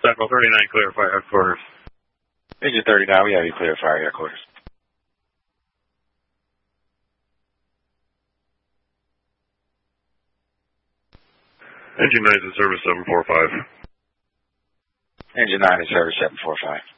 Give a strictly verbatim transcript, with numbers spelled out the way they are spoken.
Stockwell thirty-nine, clear fire headquarters. Engine thirty-nine, we have you clear fire headquarters. Engine nine is in service seven four five. Engine nine is service seven four five.